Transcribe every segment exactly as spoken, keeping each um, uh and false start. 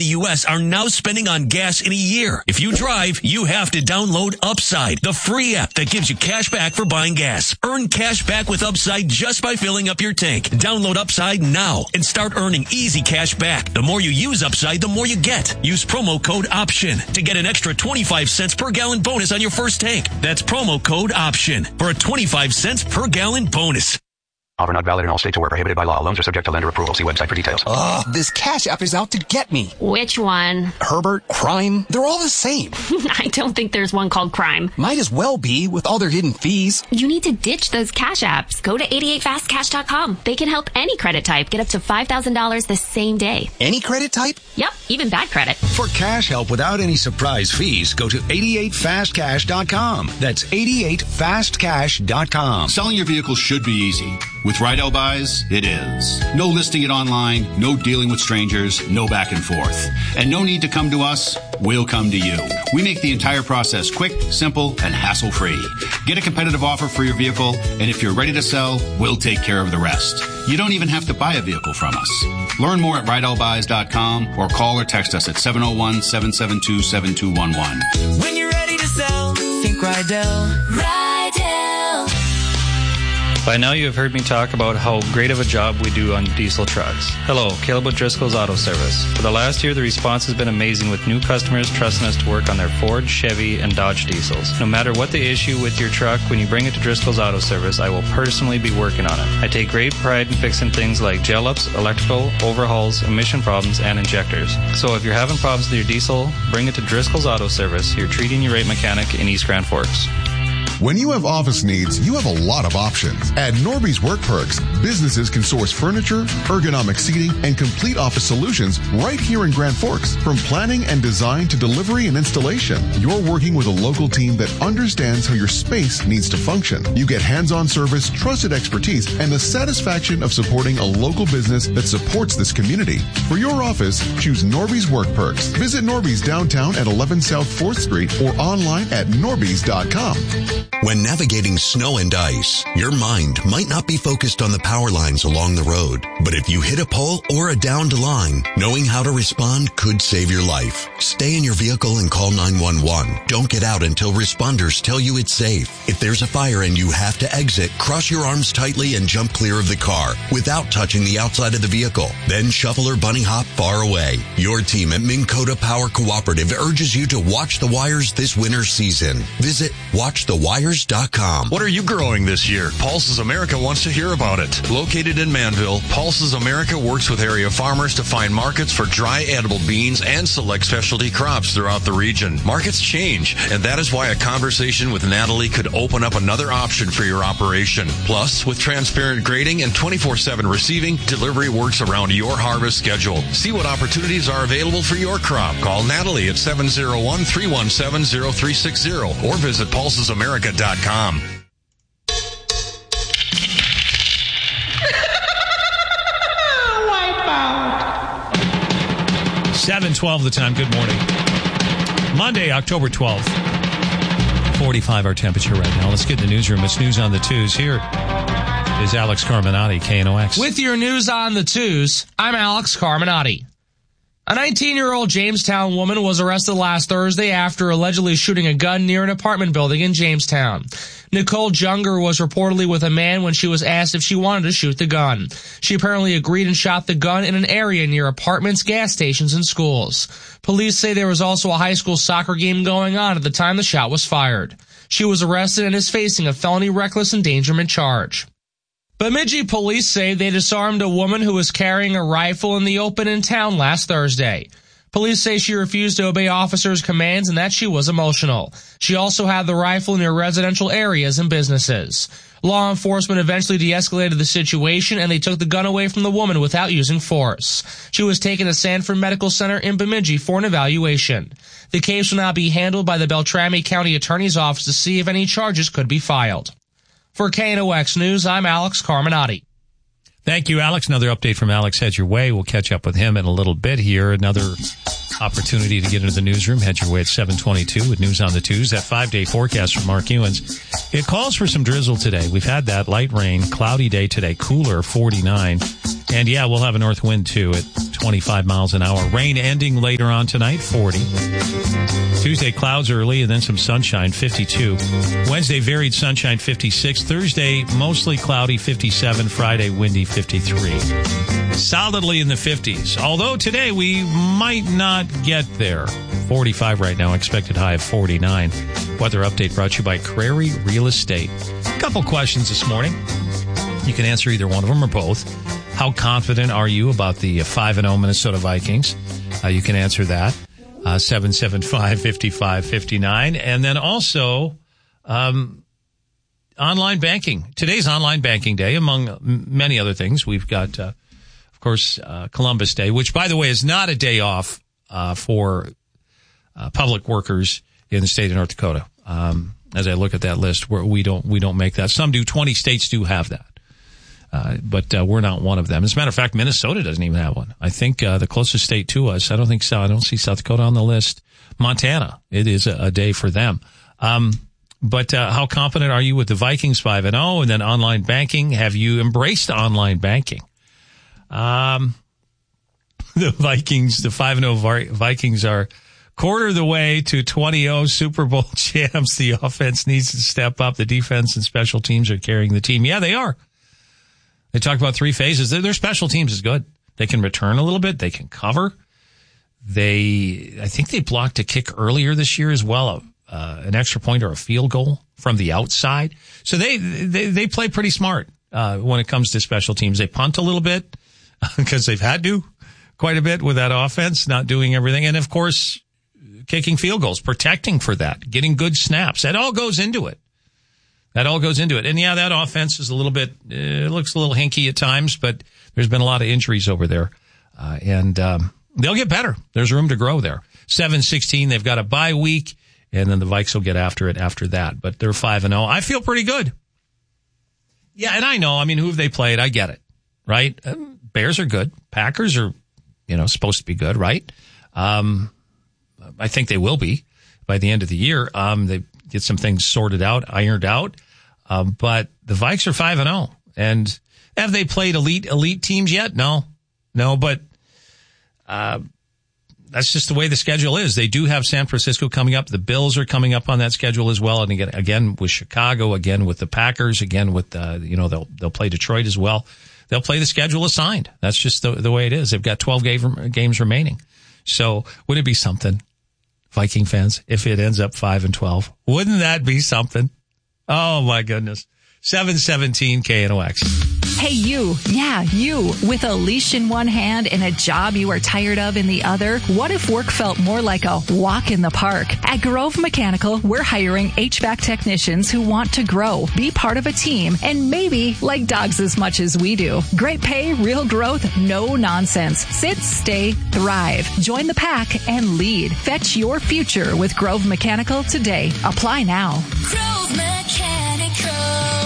U S are now spending on gas in a year. If you drive, you have to download Upside, the free app that gives you cash back for buying gas. Earn cash back with Upside just by filling up your tank. Download Upside now and start earning easy cash back. The more you use Upside, the more you get. Use promo code OPTION to get an extra twenty-five cents per gallon bonus on your first tank. That's promo code OPTION for a twenty-five cents per gallon bonus. Offer not valid in all states or where prohibited by law. Loans are subject to lender approval. See website for details. Ugh, this Cash App is out to get me. Which one? Herbert, Crime, they're all the same. I don't think there's one called Crime. Might as well be with all their hidden fees. You need to ditch those Cash Apps. Go to eighty-eight fast cash dot com. They can help any credit type get up to five thousand dollars the same day. Any credit type? Yep, even bad credit. For cash help without any surprise fees, go to eighty-eight fast cash dot com. That's eighty-eight fast cash dot com. Selling your vehicle should be easy. With Rydell Buys, it is. No listing it online, no dealing with strangers, no back and forth. And no need to come to us, we'll come to you. We make the entire process quick, simple, and hassle-free. Get a competitive offer for your vehicle, and if you're ready to sell, we'll take care of the rest. You don't even have to buy a vehicle from us. Learn more at rydell buys dot com or call or text us at seven oh one, seven seven two, seven two one one. When you're ready to sell, think Rydell. Rydell. By now you have heard me talk about how great of a job we do on diesel trucks. Hello, Caleb with Driscoll's Auto Service. For the last year, the response has been amazing with new customers trusting us to work on their Ford, Chevy, and Dodge diesels. No matter what the issue with your truck, when you bring it to Driscoll's Auto Service, I will personally be working on it. I take great pride in fixing things like gel-ups, electrical, overhauls, emission problems, and injectors. So if you're having problems with your diesel, bring it to Driscoll's Auto Service, your treating your right mechanic in East Grand Forks. When you have office needs, you have a lot of options. At Norby's Work Perks, businesses can source furniture, ergonomic seating, and complete office solutions right here in Grand Forks. From planning and design to delivery and installation, you're working with a local team that understands how your space needs to function. You get hands-on service, trusted expertise, and the satisfaction of supporting a local business that supports this community. For your office, choose Norby's Work Perks. Visit Norby's downtown at eleven South fourth Street or online at norbys dot com. When navigating snow and ice, your mind might not be focused on the power lines along the road. But if you hit a pole or a downed line, knowing how to respond could save your life. Stay in your vehicle and call nine one one. Don't get out until responders tell you it's safe. If there's a fire and you have to exit, cross your arms tightly and jump clear of the car without touching the outside of the vehicle. Then shuffle or bunny hop far away. Your team at Minn Kota Power Cooperative urges you to watch the wires this winter season. Visit watch the wires dot com. What are you growing this year? Pulses America wants to hear about it. Located in Manville, Pulses America works with area farmers to find markets for dry edible beans and select specialty crops throughout the region. Markets change, and that is why a conversation with Natalie could open up another option for your operation. Plus, with transparent grading and twenty-four seven receiving, delivery works around your harvest schedule. See what opportunities are available for your crop. Call Natalie at seven oh one, three one seven, oh three six oh or visit pulses america dot com. seven twelve the time. Good morning. Monday, October twelfth. forty-five our temperature right now. Let's get in the newsroom. It's News on the Twos. Here is Alex Carminati, K N O X. With your News on the Twos, I'm Alex Carminati. A nineteen-year-old Jamestown woman was arrested last Thursday after allegedly shooting a gun near an apartment building in Jamestown. Nicole Junger was reportedly with a man when she was asked if she wanted to shoot the gun. She apparently agreed and shot the gun in an area near apartments, gas stations, and schools. Police say there was also a high school soccer game going on at the time the shot was fired. She was arrested and is facing a felony reckless endangerment charge. Bemidji police say they disarmed a woman who was carrying a rifle in the open in town last Thursday. Police say she refused to obey officers' commands and that she was emotional. She also had the rifle near residential areas and businesses. Law enforcement eventually de-escalated the situation and they took the gun away from the woman without using force. She was taken to Sanford Medical Center in Bemidji for an evaluation. The case will now be handled by the Beltrami County Attorney's Office to see if any charges could be filed. For K N O X News, I'm Alex Carminati. Thank you, Alex. Another update from Alex heads your way. We'll catch up with him in a little bit here. Another opportunity to get into the newsroom. Head your way at seven twenty-two with News on the Twos. That five-day forecast from Mark Ewens. It calls for some drizzle today. We've had that light rain, cloudy day today, cooler, forty-nine. And yeah, we'll have a north wind too at twenty-five miles an hour. Rain ending later on tonight, forty. Tuesday, clouds early and then some sunshine, fifty-two. Wednesday, varied sunshine, fifty-six. Thursday, mostly cloudy, fifty-seven. Friday, windy, fifty-three. Solidly in the fifties. Although today we might not get there. forty-five right now, expected high of forty-nine. Weather update brought to you by Crary Real Estate. A couple questions this morning. You can answer either one of them or both. How confident are you about the five and oh Minnesota Vikings? Uh, you can answer that. Uh, seven seven five, five five five nine. And then also, um, online banking. Today's online banking day, among many other things. We've got, uh, of course, uh, Columbus Day, which, by the way, is not a day off uh, for uh, public workers in the state of North Dakota. Um, as I look at that list, where we don't we don't make that. Some do. twenty states do have that. Uh, but uh, we're not one of them. As a matter of fact, Minnesota doesn't even have one. I think uh, the closest state to us, I don't think so. I don't see South Dakota on the list. Montana, it is a, a day for them. Um, but uh, how confident are you with the Vikings five and oh? And then online banking, have you embraced online banking? Um, the Vikings, the five and oh Vikings are quarter of the way to twenty oh Super Bowl champs. The offense needs to step up. The defense and special teams are carrying the team. Yeah, they are. They talk about three phases. Their, their special teams is good. They can return a little bit. They can cover. They, I think they blocked a kick earlier this year as well, uh, an extra point or a field goal from the outside. So they, they, they play pretty smart, uh, when it comes to special teams. They punt a little bit because they've had to quite a bit with that offense, not doing everything. And of course, kicking field goals, protecting for that, getting good snaps. That all goes into it. That all goes into it. And yeah, that offense is a little bit, it looks a little hinky at times, but there's been a lot of injuries over there. Uh, and, um, they'll get better. There's room to grow there. seven sixteen, they've got a bye week, and then the Vikes will get after it after that. But they're five and oh. I feel pretty good. Yeah, and I know, I mean, who have they played? I get it, right? Um, Bears are good. Packers are, you know, supposed to be good, right? Um, I think they will be by the end of the year. Um, they get some things sorted out, ironed out. Um, but the Vikes are five and oh. And have they played elite, elite teams yet? No, no, but, uh, that's just the way the schedule is. They do have San Francisco coming up. The Bills are coming up on that schedule as well. And again, again with Chicago, again with the Packers, again with, uh, you know, they'll, they'll play Detroit as well. They'll play the schedule assigned. That's just the, the way it is. They've got twelve game, games remaining. So wouldn't it be something, Viking fans, if it ends up five and twelve? Wouldn't that be something? Oh my goodness. seven seventeen K N O X. Hey, you. Yeah, you. With a leash in one hand and a job you are tired of in the other, what if work felt more like a walk in the park? At Grove Mechanical, we're hiring H V A C technicians who want to grow, be part of a team, and maybe like dogs as much as we do. Great pay, real growth, no nonsense. Sit, stay, thrive. Join the pack and lead. Fetch your future with Grove Mechanical today. Apply now. Grove Mechanical.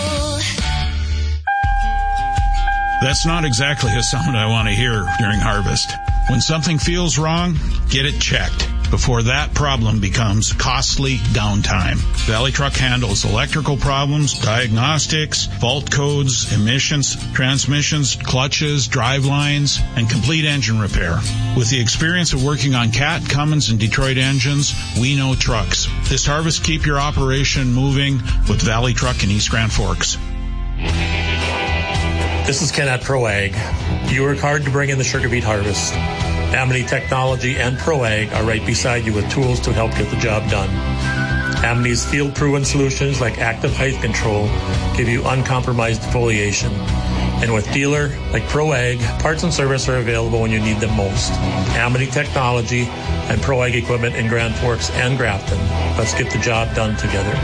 That's not exactly a sound I want to hear during harvest. When something feels wrong, get it checked before that problem becomes costly downtime. Valley Truck handles electrical problems, diagnostics, fault codes, emissions, transmissions, clutches, drive lines, and complete engine repair. With the experience of working on Cat, Cummins, and Detroit engines, we know trucks. This harvest, keep your operation moving with Valley Truck in East Grand Forks. This is Ken at ProAg. You work hard to bring in the sugar beet harvest. Amity Technology and ProAg are right beside you with tools to help get the job done. Amity's field-proven solutions like active height control give you uncompromised foliation. And with dealer like ProAg, parts and service are available when you need them most. Amity Technology and ProAg equipment in Grand Forks and Grafton. Let's get the job done together.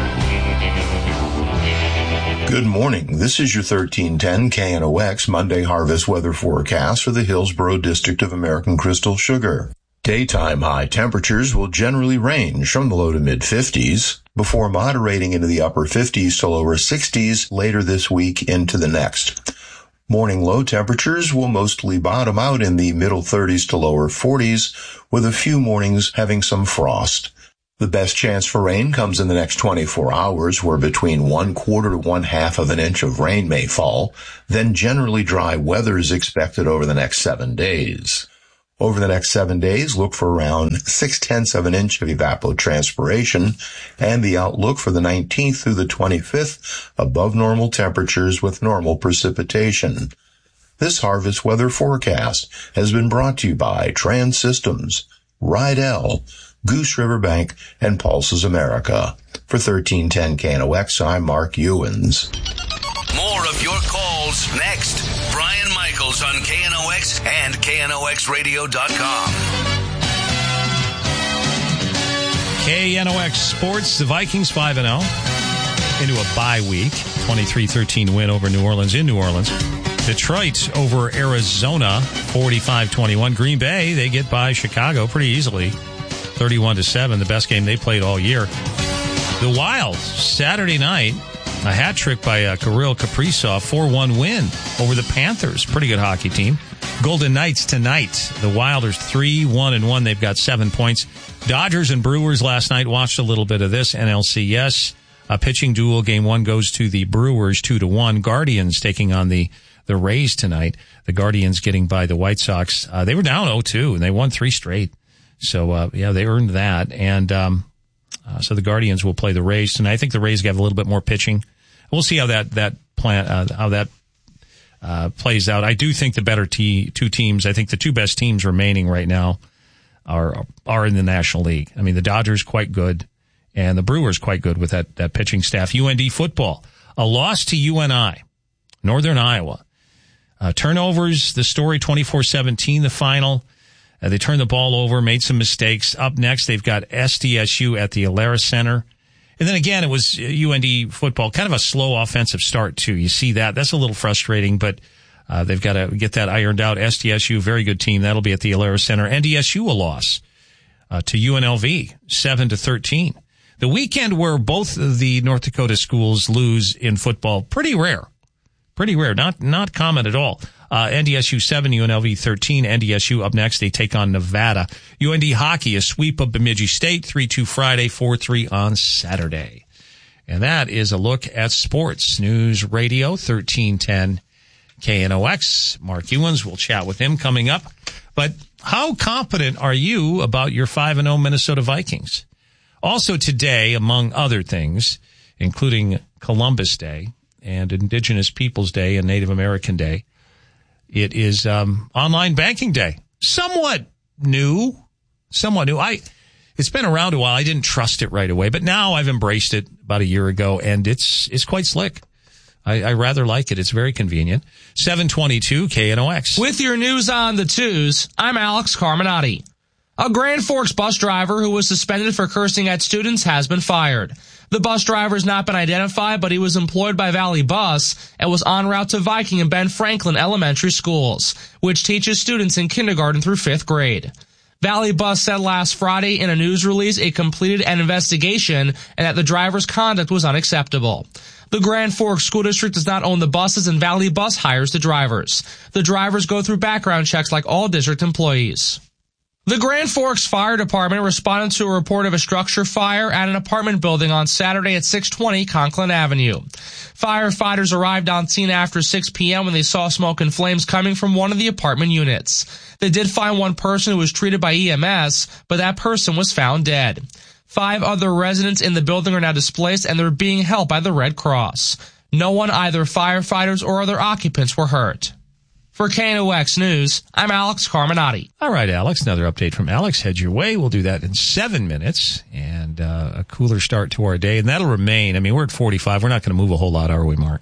Good morning. This is your thirteen ten K N O X Monday harvest weather forecast for the Hillsborough District of American Crystal Sugar. Daytime high temperatures will generally range from the low to mid fifties before moderating into the upper fifties to lower sixties later this week into the next. Morning low temperatures will mostly bottom out in the middle thirties to lower forties, with a few mornings having some frost. The best chance for rain comes in the next twenty-four hours, where between one quarter to one half of an inch of rain may fall. Then generally dry weather is expected over the next seven days. Over the next seven days, look for around six-tenths of an inch of evapotranspiration, and the outlook for the nineteenth through the twenty-fifth, above normal temperatures with normal precipitation. This harvest weather forecast has been brought to you by Trans Systems, Rydell, Goose River Bank, and Pulses America. For thirteen ten K N O X, I'm Mark Ewens. More of your calls next. Brian Michaels on K N O X and K N O X radio dot com. K N O X Sports, the Vikings five and oh into a bye week. twenty-three thirteen win over New Orleans in New Orleans. Detroit over Arizona, forty-five twenty-one. Green Bay, they get by Chicago pretty easily, thirty-one to seven, the best game they played all year. The Wild, Saturday night, a hat trick by uh, Kirill Kaprizov, four one win over the Panthers. Pretty good hockey team. Golden Knights tonight. The Wilders three one and one. They've got seven points. Dodgers and Brewers last night. Watched a little bit of this. N L C S. A pitching duel. Game one goes to the Brewers two to one. Guardians taking on the, the Rays tonight. The Guardians getting by the White Sox. Uh, they were down oh two and they won three straight. So, uh, yeah, they earned that. And, um, Uh, so the Guardians will play the Rays tonight. I think the Rays have a little bit more pitching. We'll see how that that plan uh, how that uh, plays out. I do think the better te- two teams. I think the two best teams remaining right now are are in the National League. I mean, the Dodgers quite good, and the Brewers quite good with that that pitching staff. U N D football, a loss to U N I, Northern Iowa. Uh, turnovers. The story twenty-four seventeen. The final. Uh, they turned the ball over, made some mistakes. Up next, they've got S D S U at the Alara Center. And then again, it was U N D football, kind of a slow offensive start, too. You see that. That's a little frustrating, but uh, they've got to get that ironed out. S D S U, very good team. That'll be at the Alara Center. N D S U, a loss uh, to U N L V, seven to thirteen. The weekend where both of the North Dakota schools lose in football, pretty rare. Pretty rare. Not not common at all. Uh, N D S U seven, U N L V thirteen. N D S U up next. They take on Nevada. U N D hockey, a sweep of Bemidji State, three two Friday, four three on Saturday. And that is a look at sports. News Radio, thirteen ten K N O X. Mark Ewens, we'll chat with him coming up. But how confident are you about your five and oh Minnesota Vikings? Also today, among other things, including Columbus Day and Indigenous Peoples Day and Native American Day, it is um, online banking day. Somewhat new. Somewhat new. I. It's been around a while. I didn't trust it right away, but now I've embraced it about a year ago, and it's it's quite slick. I, I rather like it. It's very convenient. seven twenty-two K N O X. With your news on the twos, I'm Alex Carminati. A Grand Forks bus driver who was suspended for cursing at students has been fired. The bus driver has not been identified, but he was employed by Valley Bus and was en route to Viking and Ben Franklin Elementary Schools, which teaches students in kindergarten through fifth grade. Valley Bus said last Friday in a news release it completed an investigation and that the driver's conduct was unacceptable. The Grand Forks School District does not own the buses, and Valley Bus hires the drivers. The drivers go through background checks like all district employees. The Grand Forks Fire Department responded to a report of a structure fire at an apartment building on Saturday at six twenty Conklin Avenue. Firefighters arrived on scene after six p.m. when they saw smoke and flames coming from one of the apartment units. They did find one person who was treated by E M S, but that person was found dead. Five other residents in the building are now displaced, and they're being helped by the Red Cross. No one, either firefighters or other occupants, were hurt. For K N O X News, I'm Alex Carminati. All right, Alex, another update from Alex. Head your way. We'll do that in seven minutes and uh, a cooler start to our day. And that'll remain. I mean, we're at forty-five. We're not going to move a whole lot, are we, Mark?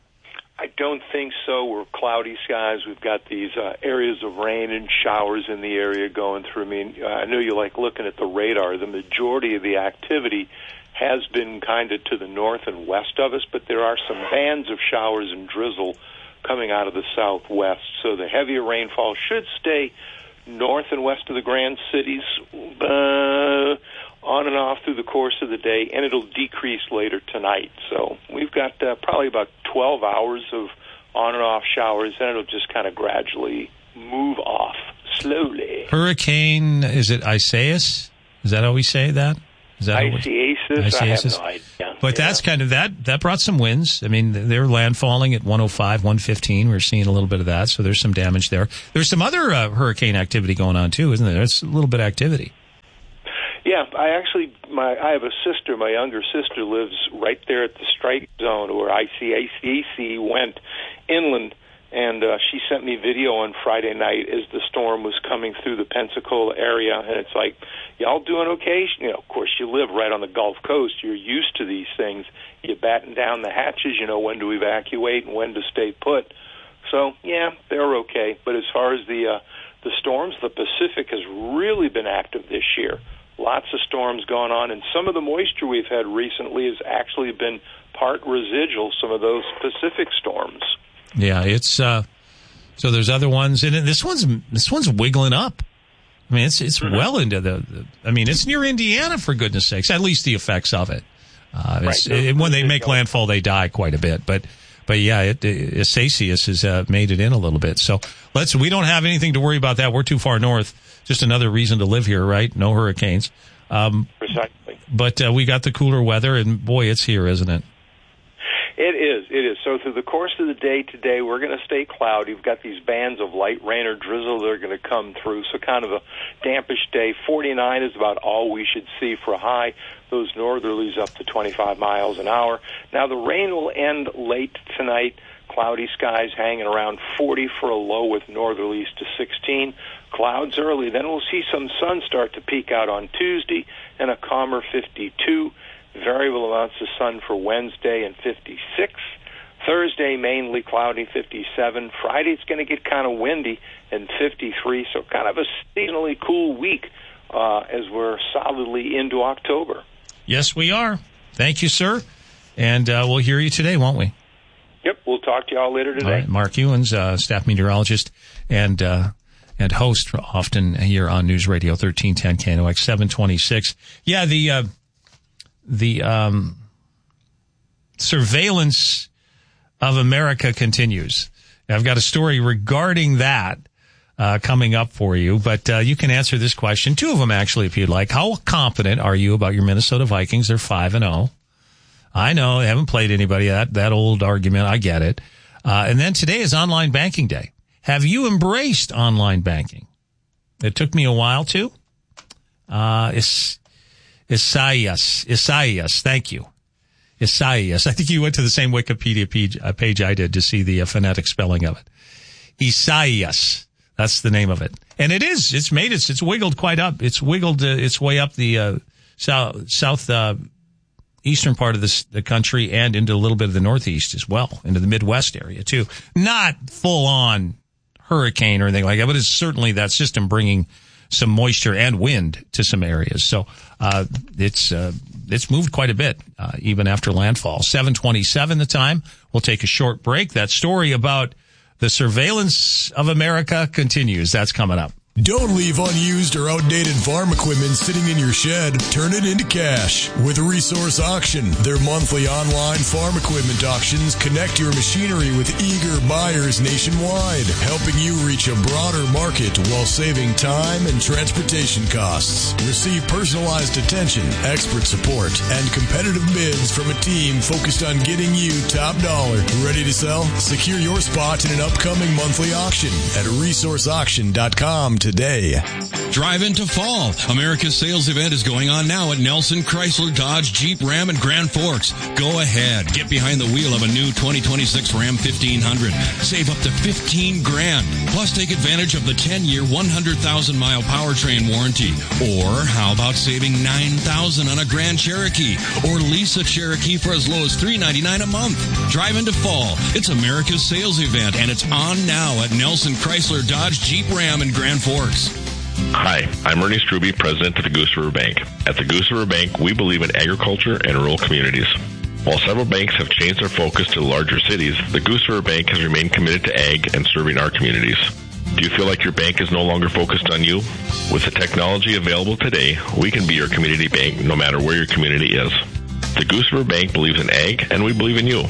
I don't think so. We're cloudy skies. We've got these uh, areas of rain and showers in the area going through. I mean, uh, I know you like looking at the radar. The majority of the activity has been kind of to the north and west of us, but there are some bands of showers and drizzle coming out of the southwest. So the heavier rainfall should stay north and west of the Grand Cities, uh, on and off through the course of the day, and it'll decrease later tonight. So we've got uh, probably about twelve hours of on and off showers, and it'll just kind of gradually move off slowly. Hurricane, is it Isaias? Is that how we say that? Is that Isaias? I have no idea. But yeah. that's kind of that. That brought some winds. I mean, they're landfalling at one oh five, one fifteen. We're seeing a little bit of that, so there's some damage there. There's some other uh, hurricane activity going on too, isn't there? There's a little bit of activity. Yeah, I actually, my I have a sister. My younger sister lives right there at the strike zone where I C A C went inland, and uh, she sent me video on Friday night as the storm was coming through the Pensacola area, and it's like, y'all doing okay? You know, of course, you live right on the Gulf Coast. You're used to these things. You batten down the hatches. You know when to evacuate and when to stay put. So yeah, they're okay. But as far as the uh, the storms, the Pacific has really been active this year. Lots of storms going on, and some of the moisture we've had recently has actually been part residual, some of those Pacific storms. Yeah, it's uh, so there's other ones, and this one's this one's wiggling up. I mean, it's it's mm-hmm. well into the, the. I mean, it's near Indiana, for goodness sakes. At least the effects of it. Uh, it's, right. it when they make landfall, they die quite a bit, but. But yeah, it, it, Isaias has uh, made it in a little bit. So let's. We don't have anything to worry about that. We're too far north. Just another reason to live here, right? No hurricanes. Um, Precisely. But uh, we got the cooler weather, and boy, it's here, isn't it? It is. It is. So through the course of the day today, we're going to stay cloudy. We've got these bands of light rain or drizzle that are going to come through. So kind of a dampish day. forty-nine is about all we should see for a high. Those northerlies up to twenty-five miles an hour. Now the rain will end late tonight. Cloudy skies hanging around forty for a low with northerlies to sixteen. Clouds early. Then we'll see some sun start to peek out on Tuesday and a calmer fifty-two. Variable amounts of sun for Wednesday and fifty-six. Thursday, mainly cloudy, fifty-seven. Friday, it's going to get kind of windy and fifty-three. So kind of a seasonally cool week uh, as we're solidly into October. Yes, we are. Thank you, sir. And uh, we'll hear you today, won't we? Yep, we'll talk to y'all later today. All right, Mark Ewens, uh, staff meteorologist and uh, and host often here on News Radio thirteen ten K N O X seven twenty-six. Yeah, the uh, the um, surveillance of America continues. I've got a story regarding that uh, coming up for you, but uh, you can answer this question. Two of them, actually, if you'd like. How confident are you about your Minnesota Vikings? They're five and oh. I know, they haven't played anybody. That, that old argument, I get it. Uh, and then today is online banking day. Have you embraced online banking? It took me a while to. Uh, Is, Isaias, Isaias, thank you. Isaias. I think you went to the same Wikipedia page, uh, page I did to see the uh, phonetic spelling of it. Isaias. That's the name of it. And it is. It's made it. It's wiggled quite up. It's wiggled uh, its way up the uh, south, south uh, eastern part of this, the country and into a little bit of the northeast as well, into the Midwest area too. Not full on hurricane or anything like that, but it's certainly that system bringing some moisture and wind to some areas. So uh, it's uh, it's moved quite a bit, uh, even after landfall. seven twenty-seven the time. We'll take a short break. That story about the surveillance of America continues. That's coming up. Don't leave unused or outdated farm equipment sitting in your shed. Turn it into cash with Resource Auction. Their monthly online farm equipment auctions connect your machinery with eager buyers nationwide, helping you reach a broader market while saving time and transportation costs. Receive personalized attention, expert support, and competitive bids from a team focused on getting you top dollar. Ready to sell? Secure your spot in an upcoming monthly auction at resource auction dot com today. Drive into fall. America's sales event is going on now at Nelson Chrysler Dodge Jeep Ram and Grand Forks. Go ahead. Get behind the wheel of a new twenty twenty-six Ram fifteen hundred. Save up to fifteen grand. Plus take advantage of the ten-year, one hundred thousand mile powertrain warranty. Or how about saving nine thousand dollars on a Grand Cherokee? Or lease a Cherokee for as low as three ninety-nine a month. Drive into fall. It's America's sales event, and it's on now at Nelson Chrysler Dodge Jeep Ram and Grand Forks. Hi, I'm Ernie Struby, president of the Goose River Bank. At the Goose River Bank, we believe in agriculture and rural communities. While several banks have changed their focus to larger cities, the Goose River Bank has remained committed to ag and serving our communities. Do you feel like your bank is no longer focused on you? With the technology available today, we can be your community bank no matter where your community is. The Goose River Bank believes in ag, and we believe in you.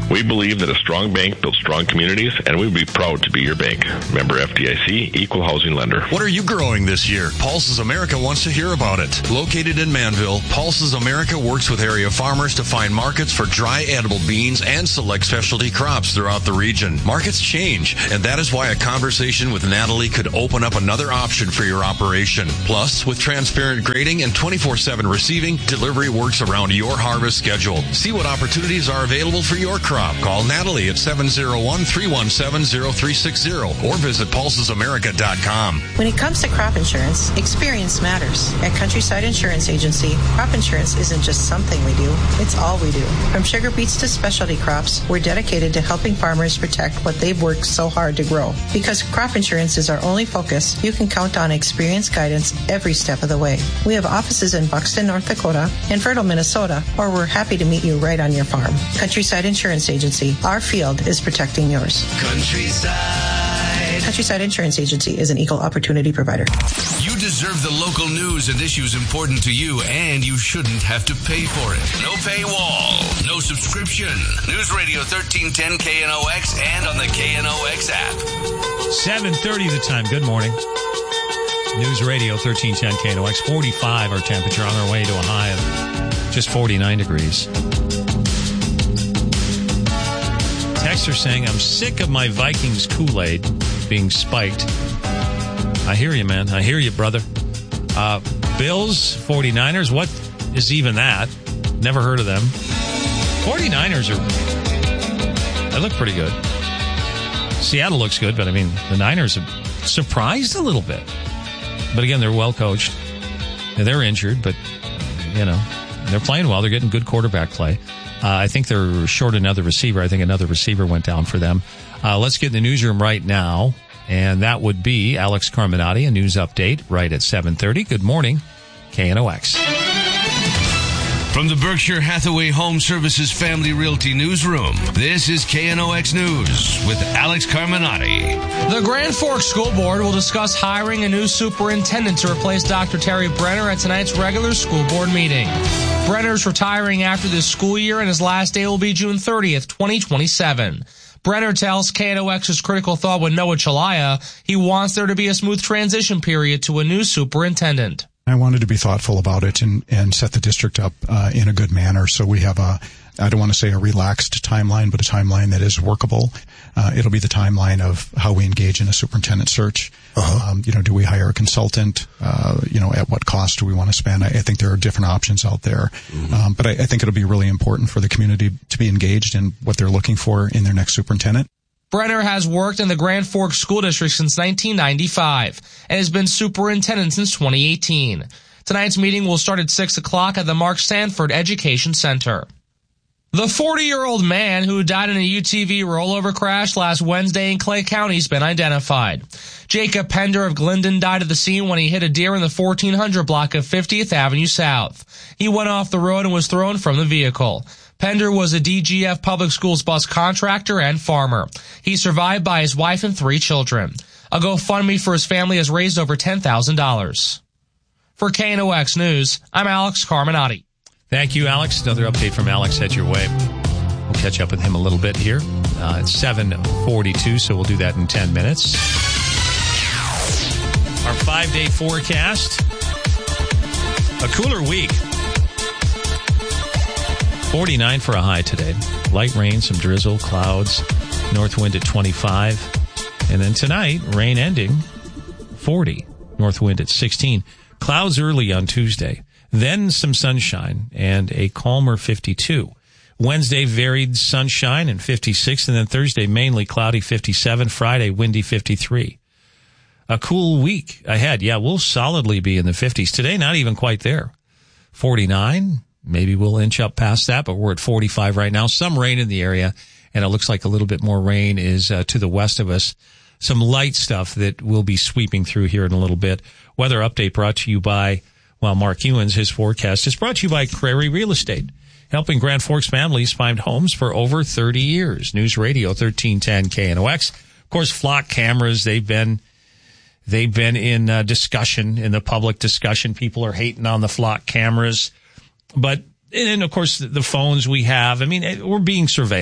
We believe that a strong bank builds strong communities, and we would be proud to be your bank. Member F D I C, Equal Housing Lender. What are you growing this year? Pulses America wants to hear about it. Located in Manville, Pulses America works with area farmers to find markets for dry edible beans and select specialty crops throughout the region. Markets change, and that is why a conversation with Natalie could open up another option for your operation. Plus, with transparent grading and twenty-four seven receiving, delivery works around your harvest schedule. See what opportunities are available for your crop. Call Natalie at seven oh one, three one seven, oh three six oh or visit pulses america dot com. When it comes to crop insurance, experience matters. At Countryside Insurance Agency, crop insurance isn't just something we do, it's all we do. From sugar beets to specialty crops, we're dedicated to helping farmers protect what they've worked so hard to grow. Because crop insurance is our only focus, you can count on experienced guidance every step of the way. We have offices in Buxton, North Dakota, and Fertile, Minnesota, or we're happy to meet you right on your farm. Countryside Insurance Agency, our field is protecting yours. Countryside. Countryside Insurance Agency is an equal opportunity provider. You deserve the local news and issues important to you, and you shouldn't have to pay for it. No paywall, no subscription. News Radio thirteen ten K N O X and on the K N O X app. seven thirty the time. Good morning. News Radio thirteen ten K N O X. forty-five our temperature, on our way to a high of just forty-nine degrees. Texter saying, I'm sick of my Vikings Kool-Aid being spiked. I hear you, man. I hear you, brother. Uh, Bills, forty-niners, what is even that? Never heard of them. forty-niners are, they look pretty good. Seattle looks good, but I mean, the Niners have surprised a little bit. But again, they're well coached. They're injured, but, you know, they're playing well. They're getting good quarterback play. Uh, I think they're short another receiver. I think another receiver went down for them. Uh, let's get in the newsroom right now. And that would be Alex Carminati, a news update right at seven thirty. Good morning, K N O X. From the Berkshire Hathaway Home Services Family Realty Newsroom, this is K N O X News with Alex Carminati. The Grand Forks School Board will discuss hiring a new superintendent to replace Doctor Terry Brenner at tonight's regular school board meeting. Brenner's retiring after this school year, and his last day will be June thirtieth, twenty twenty-seven. Brenner tells K N O X's Critical Thought with Noah Chalaya he wants there to be a smooth transition period to a new superintendent. I wanted to be thoughtful about it and, and set the district up uh, in a good manner. So we have a, I don't want to say a relaxed timeline, but a timeline that is workable. Uh, it'll be the timeline of how we engage in a superintendent search. Uh-huh. Um, you know, do we hire a consultant? Uh, you know, at what cost do we want to spend? I, I think there are different options out there. Mm-hmm. Um, but I, I think it'll be really important for the community to be engaged in what they're looking for in their next superintendent. Brenner has worked in the Grand Forks School District since nineteen ninety-five and has been superintendent since twenty eighteen. Tonight's meeting will start at six o'clock at the Mark Sanford Education Center. The forty-year-old man who died in a U T V rollover crash last Wednesday in Clay County has been identified. Jacob Pender of Glendon died at the scene when he hit a deer in the fourteen hundred block of fiftieth Avenue South. He went off the road and was thrown from the vehicle. Pender was a D G F Public Schools bus contractor and farmer. He's survived by his wife and three children. A GoFundMe for his family has raised over ten thousand dollars. For K N O X News, I'm Alex Carminati. Thank you, Alex. Another update from Alex heads your way. We'll catch up with him a little bit here. Uh, it's seven forty-two, so we'll do that in ten minutes. Our five-day forecast. A cooler week. forty-nine for a high today. Light rain, some drizzle, clouds, north wind at twenty-five. And then tonight, rain ending, forty. North wind at sixteen. Clouds early on Tuesday. Then some sunshine and a calmer fifty-two. Wednesday, varied sunshine and fifty-six. And then Thursday, mainly cloudy, fifty-seven. Friday, windy, fifty-three. A cool week ahead. Yeah, we'll solidly be in the fifties. Today, not even quite there. forty-nine. Maybe we'll inch up past that, but we're at forty-five right now. Some rain in the area, and it looks like a little bit more rain is uh, to the west of us. Some light stuff that will be sweeping through here in a little bit. Weather update brought to you by, well, Mark Ewens. His forecast is brought to you by Crary Real Estate, helping Grand Forks families find homes for over thirty years. News Radio thirteen ten K N O X. Of course, flock cameras, they've been they've been in uh, discussion, in the public discussion. People are hating on the flock cameras. But, and of course, the phones we have, I mean, we're being surveilled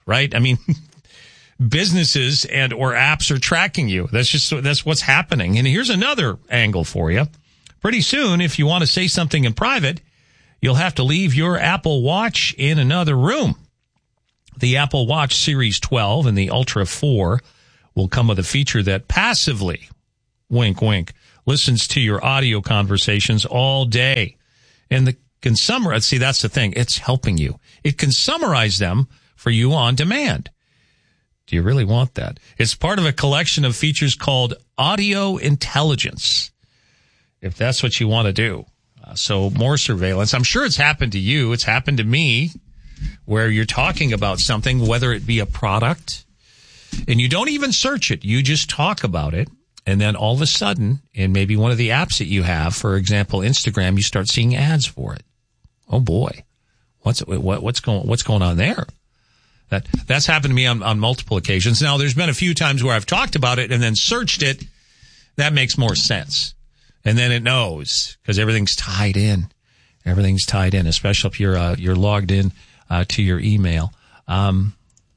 right? I mean, businesses and or apps are tracking you. That's just that's what's happening. And here's another angle for you. Pretty soon, if you want to say something in private, you'll have to leave your Apple Watch in another room. The Apple Watch Series twelve and the Ultra four will come with a feature that passively, wink, wink, listens to your audio conversations all day. And the can summarize, see, that's the thing. It's helping you. It can summarize them for you on demand. Do you really want that? It's part of a collection of features called Audio Intelligence, if that's what you want to do. Uh, so more surveillance. I'm sure it's happened to you. It's happened to me, where you're talking about something, whether it be a product, and you don't even search it. You just talk about it. And then all of a sudden, in maybe one of the apps that you have, for example, Instagram, you start seeing ads for it. Oh boy. What's, what, what's going, what's going on there? That, that's happened to me on, on multiple occasions. Now, there's been a few times where I've talked about it and then searched it. That makes more sense. And then it knows, because everything's tied in. Everything's tied in, especially if you're, uh, you're logged in, uh, to your email. Um,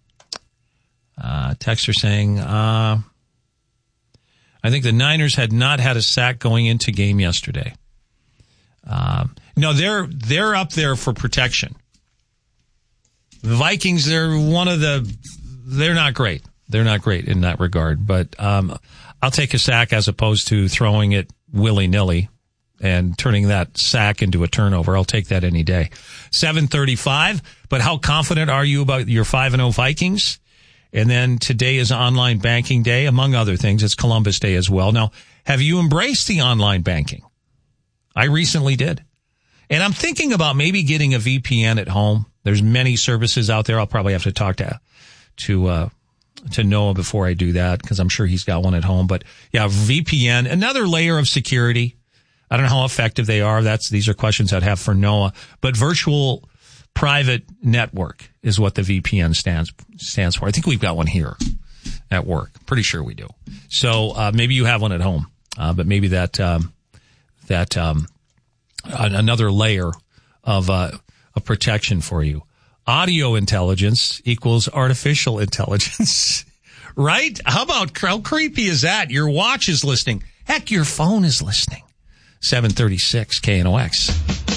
uh, texter saying, uh, I think the Niners had not had a sack going into game yesterday. Um, no, they're, they're up there for protection. The Vikings, they're one of the, they're not great. They're not great in that regard, but, um, I'll take a sack as opposed to throwing it willy-nilly and turning that sack into a turnover. I'll take that any day. seven thirty-five, but how confident are you about your five and oh Vikings? And then today is online banking day, among other things. It's Columbus Day as well. Now, have you embraced the online banking? I recently did. And I'm thinking about maybe getting a V P N at home. There's many services out there. I'll probably have to talk to, to, uh, to Noah before I do that, because I'm sure he's got one at home. But yeah, V P N, another layer of security. I don't know how effective they are. That's, these are questions I'd have for Noah. But virtual private network is what the V P N stands, stands for. I think we've got one here at work. Pretty sure we do. So, uh, maybe you have one at home. Uh, but maybe that, um, that, um, another layer of, uh, of protection for you. Audio intelligence equals artificial intelligence, right? How about, how creepy is that? Your watch is listening. Heck, your phone is listening. seven thirty-six K N O X.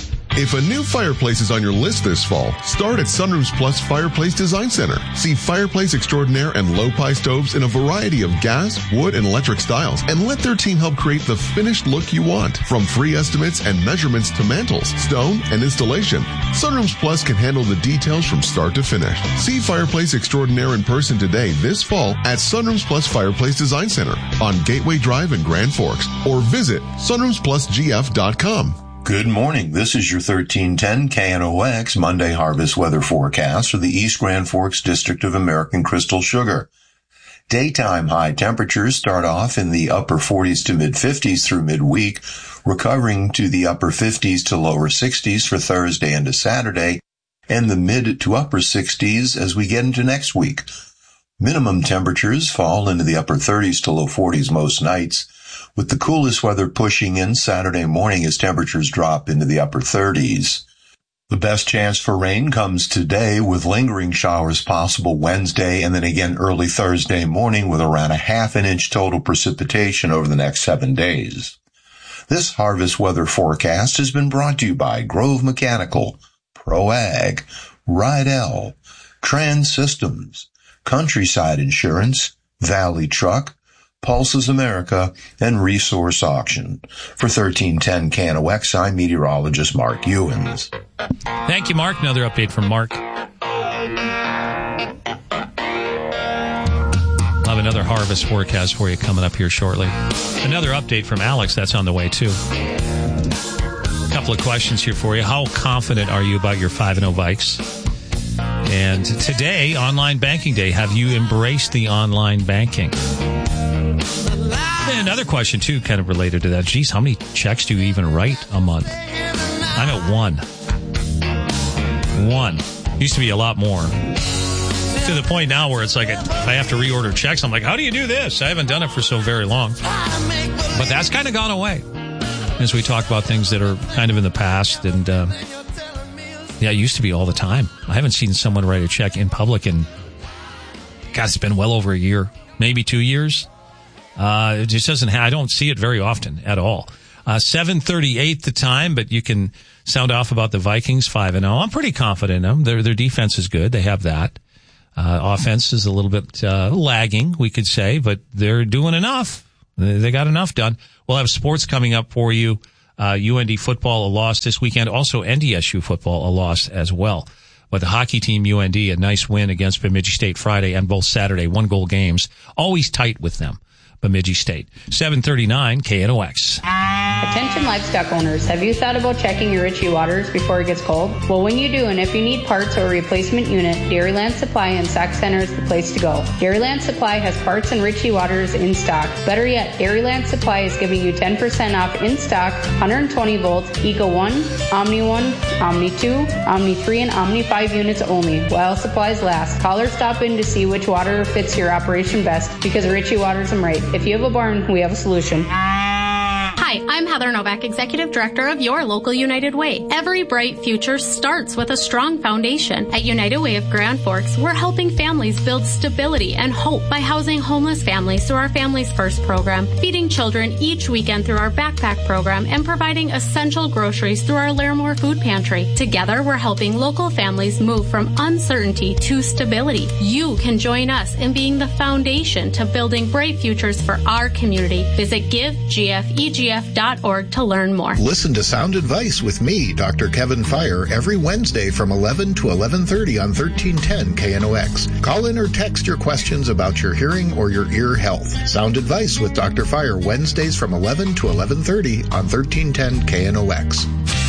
If a new fireplace is on your list this fall, start at Sunrooms Plus Fireplace Design Center. See Fireplace Extraordinaire and low-pie stoves in a variety of gas, wood, and electric styles, and let their team help create the finished look you want. From free estimates and measurements to mantles, stone, and installation, Sunrooms Plus can handle the details from start to finish. See Fireplace Extraordinaire in person today this fall at Sunrooms Plus Fireplace Design Center on Gateway Drive in Grand Forks, or visit sunrooms plus g f dot com. Good morning. This is your thirteen ten K N O X Monday harvest weather forecast for the East Grand Forks District of American Crystal Sugar. Daytime high temperatures start off in the upper forties to mid fifties through midweek, recovering to the upper fifties to lower sixties for Thursday into Saturday, and the mid to upper sixties as we get into next week. Minimum temperatures fall into the upper thirties to low forties most nights, with the coolest weather pushing in Saturday morning as temperatures drop into the upper thirties. The best chance for rain comes today, with lingering showers possible Wednesday and then again early Thursday morning, with around a half an inch total precipitation over the next seven days. This harvest weather forecast has been brought to you by Grove Mechanical, ProAg, Rydell, Trans Systems, Countryside Insurance, Valley Truck, Pulses America, and Resource Auction. For thirteen ten K N O X, I'm meteorologist Mark Ewens. Thank you, Mark. Another update from Mark. I'll have another harvest forecast for you coming up here shortly. Another update from Alex. That's on the way, too. A couple of questions here for you. How confident are you about your five and oh Vikes? And today, online banking day. Have you embraced the online banking? And another question, too, kind of related to that. Geez, how many checks do you even write a month? I'm at one. One. Used to be a lot more. To the point now where it's like, if I have to reorder checks, I'm like, how do you do this? I haven't done it for so very long. But that's kind of gone away as we talk about things that are kind of in the past. And, uh, yeah, it used to be all the time. I haven't seen someone write a check in public in God, it's been well over a year, maybe two years. Uh, it just doesn't have, I don't see it very often at all. Uh, seven thirty-eight the time, but you can sound off about the Vikings five and oh. I'm pretty confident in them. Their, their defense is good. They have that. Uh, offense is a little bit, uh, lagging, we could say, but they're doing enough. They got enough done. We'll have sports coming up for you. Uh, U N D football, a loss this weekend. Also N D S U football, a loss as well. But the hockey team, U N D, a nice win against Bemidji State Friday and both Saturday, one goal games. Always tight with them. Bemidji State. seven thirty-nine K N O X. Attention livestock owners, have you thought about checking your Ritchie waters before it gets cold? Well, when you do, and if you need parts or a replacement unit, Dairyland Supply in Sac Center is the place to go. Dairyland Supply has parts and Ritchie waters in stock. Better yet, Dairyland Supply is giving you ten percent off in stock one hundred twenty volt Eco one, Omni one, Omni two, Omni three, and Omni five units only while supplies last. Call or stop in to see which water fits your operation best because Ritchie waters them right. If you have a barn, we have a solution. Hi, I'm Heather Novak, Executive Director of your local United Way. Every bright future starts with a strong foundation. At United Way of Grand Forks, we're helping families build stability and hope by housing homeless families through our Families First program, feeding children each weekend through our backpack program, and providing essential groceries through our Larimore Food Pantry. Together, we're helping local families move from uncertainty to stability. You can join us in being the foundation to building bright futures for our community. Visit give g f e g f dot org to learn more. Listen to Sound Advice with me, Doctor Kevin Fire, every Wednesday from eleven to eleven thirty on thirteen ten K N O X. Call in or text your questions about your hearing or your ear health. Sound Advice with Doctor Fire, Wednesdays from eleven to eleven thirty on thirteen ten K N O X.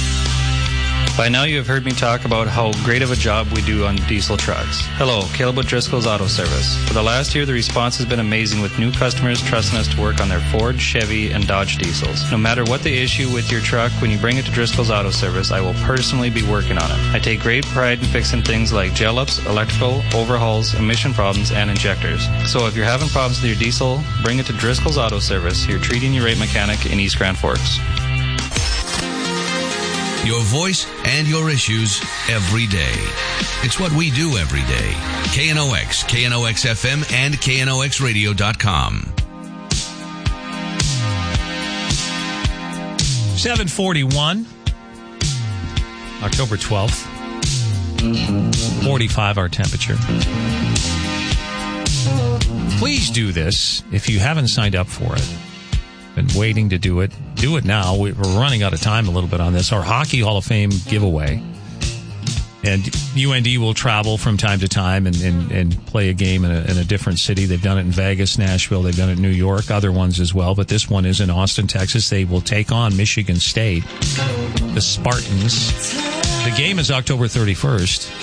By now you have heard me talk about how great of a job we do on diesel trucks. Hello, Caleb O'Driscoll's Auto Service. For the last year, the response has been amazing with new customers trusting us to work on their Ford, Chevy, and Dodge diesels. No matter what the issue with your truck, when you bring it to Driscoll's Auto Service, I will personally be working on it. I take great pride in fixing things like gel ups, electrical, overhauls, emission problems, and injectors. So if you're having problems with your diesel, bring it to Driscoll's Auto Service, your treating your rate mechanic in East Grand Forks. Your voice and your issues every day. It's what we do every day. K N O X, K N O X F M, and K N O X radio dot com. seven forty-one, October twelfth. forty-five our temperature. Please do this if you haven't signed up for it. Been waiting to do it. Do it now. We're running out of time a little bit on this. Our Hockey Hall of Fame giveaway. And U N D will travel from time to time and, and, and play a game in a, in a different city. They've done it in Vegas, Nashville. They've done it in New York, other ones as well. But this one is in Austin, Texas. They will take on Michigan State, the Spartans. The game is October thirty-first.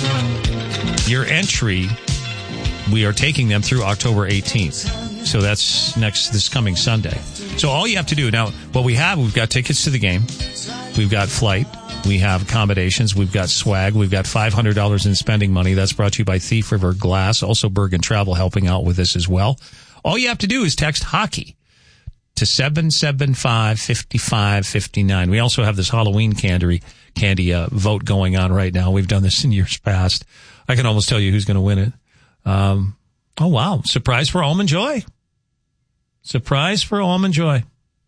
Your entry, we are taking them through October eighteenth. So that's next, this coming Sunday. So all you have to do now, what we have, we've got tickets to the game. We've got flight. We have accommodations. We've got swag. We've got five hundred dollars in spending money. That's brought to you by Thief River Glass. Also Bergen Travel helping out with this as well. All you have to do is text hockey to seven seven five, five five five nine. We also have this Halloween candy, candy uh, vote going on right now. We've done this in years past. I can almost tell you who's going to win it. Um, oh, wow. Surprise for Almond Joy. Surprise for Almond Joy.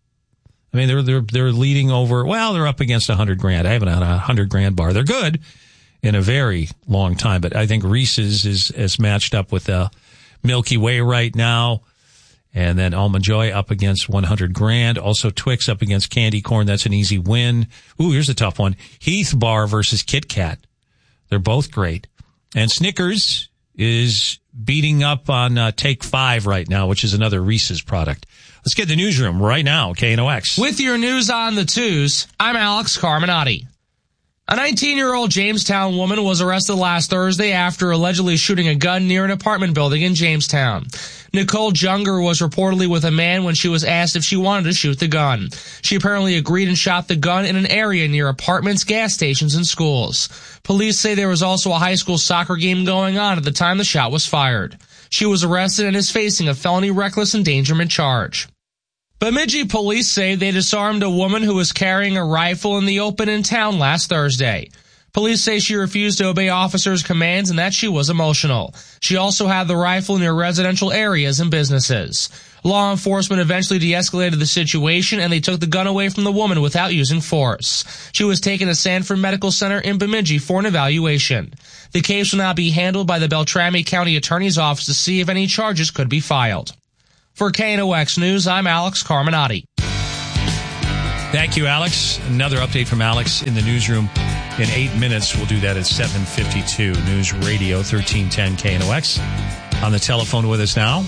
I mean, they're, they're, they're leading over, well, they're up against a hundred grand. I haven't had a hundred grand bar. They're good in a very long time, but I think Reese's is, is matched up with the Milky Way right now. And then Almond Joy up against one hundred grand. Also Twix up against Candy Corn. That's an easy win. Ooh, here's a tough one. Heath Bar versus Kit Kat. They're both great. And Snickers is beating up on uh, Take Five right now, which is another Reese's product. Let's get the newsroom right now, K N O X. With your news on the twos, I'm Alex Carminati. A nineteen-year-old Jamestown woman was arrested last Thursday after allegedly shooting a gun near an apartment building in Jamestown. Nicole Junger was reportedly with a man when she was asked if she wanted to shoot the gun. She apparently agreed and shot the gun in an area near apartments, gas stations, and schools. Police say there was also a high school soccer game going on at the time the shot was fired. She was arrested and is facing a felony reckless endangerment charge. Bemidji police say they disarmed a woman who was carrying a rifle in the open in town last Thursday. Police say she refused to obey officers' commands and that she was emotional. She also had the rifle near residential areas and businesses. Law enforcement eventually de-escalated the situation and they took the gun away from the woman without using force. She was taken to Sanford Medical Center in Bemidji for an evaluation. The case will now be handled by the Beltrami County Attorney's Office to see if any charges could be filed. For K N O X News, I'm Alex Carminati. Thank you, Alex. Another update from Alex in the newsroom in eight minutes. We'll do that at seven fifty-two. News Radio thirteen ten K N O X. On the telephone with us now,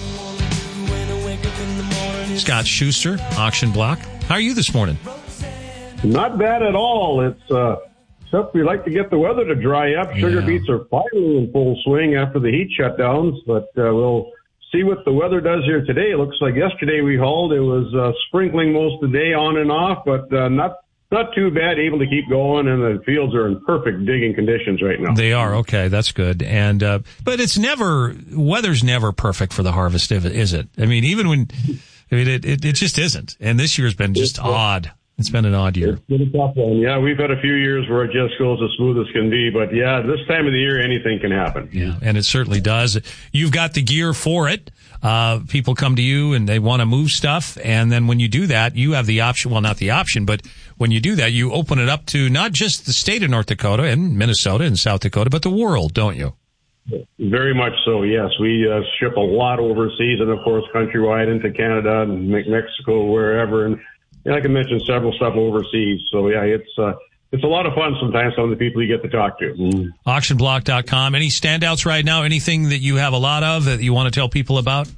Scott Schuster, Auction Block. How are you this morning? Not bad at all. It's uh, except we like to get the weather to dry up. Sugar yeah. beets are finally in full swing after the heat shutdowns, but uh, we'll see what the weather does here today. It looks like yesterday we hauled. It was uh, sprinkling most of the day on and off, but uh, not not too bad, able to keep going, and the fields are in perfect digging conditions right now. They are. Okay, that's good. And uh, but it's never, weather's never perfect for the harvest, is it? I mean, even when, I mean, it, it, it just isn't. And this year's been just it's, odd. It's been an odd year. It's been a tough one. Yeah, we've had a few years where it just goes as smooth as can be. But yeah, this time of the year, anything can happen. Yeah, and it certainly does. You've got the gear for it. Uh, people come to you and they want to move stuff. And then when you do that, you have the option, well, not the option, but when you do that, you open it up to not just the state of North Dakota and Minnesota and South Dakota, but the world, don't you? Very much so, yes. We uh, ship a lot overseas and, of course, countrywide into Canada and Mexico, wherever. And, and I can mention several stuff overseas. So, yeah, it's uh, it's a lot of fun sometimes, some of the people you get to talk to. Mm. auction block dot com. Any standouts right now? Anything that you have a lot of that you want to tell people about?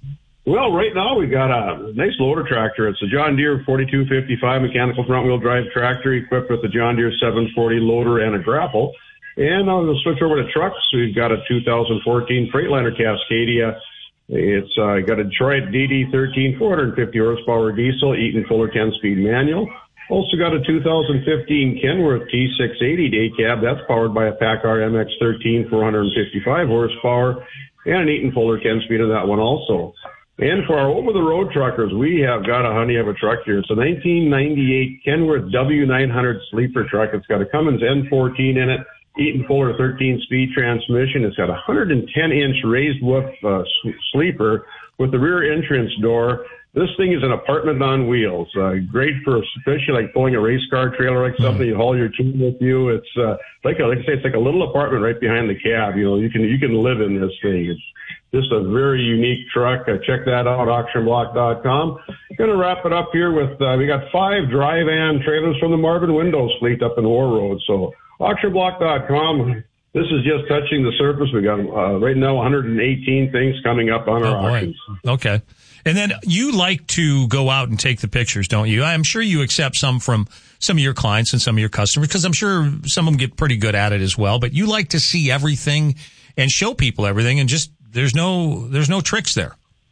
Well, right now we've got a nice loader tractor. It's a John Deere forty-two fifty-five mechanical front-wheel drive tractor equipped with a John Deere seven forty loader and a grapple. And I'm going to switch over to trucks. We've got a two thousand fourteen Freightliner Cascadia. It's uh, got a Detroit D D thirteen four hundred fifty horsepower diesel, Eaton Fuller ten-speed manual. Also got a two thousand fifteen Kenworth T six eighty day cab. That's powered by a PACCAR M X thirteen four hundred fifty-five horsepower and an Eaton Fuller ten-speed on that one also. And for our over-the-road truckers, we have got a honey of a truck here. It's a nineteen ninety-eight Kenworth W nine hundred sleeper truck. It's got a Cummins N fourteen in it, Eaton Fuller thirteen-speed transmission. It's got a one hundred ten inch raised roof uh, sleeper with the rear entrance door. This thing is an apartment on wheels. Uh, great for, especially like pulling a race car trailer, like something you haul your team with you. It's uh, like, a, like I say, it's like a little apartment right behind the cab. You know, you can you can live in this thing. It's just a very unique truck. Uh, check that out, auction block dot com. Going to wrap it up here with uh, we got five dry van trailers from the Marvin Windows fleet up in War Road. So auction block dot com. This is just touching the surface. We got uh, right now one hundred eighteen things coming up on our oh, auctions. Okay. And then you like to go out and take the pictures, don't you? I'm sure you accept some from some of your clients and some of your customers, because I'm sure some of them get pretty good at it as well. But you like to see everything and show people everything, and just there's no there's no tricks there.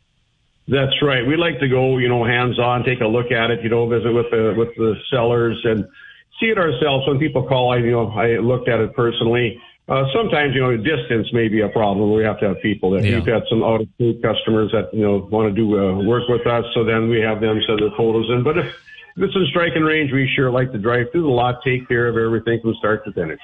That's right. We like to go, you know, hands on, take a look at it, you know, visit with the with the sellers and see it ourselves. When people call, I you know I looked at it personally. Uh, sometimes, you know, distance may be a problem. We have to have people that yeah. we've got some out of state customers that, you know, want to do uh, work with us. So then we have them send their photos in. But if, if it's in striking range, we sure like to drive through the lot, take care of everything from start to finish.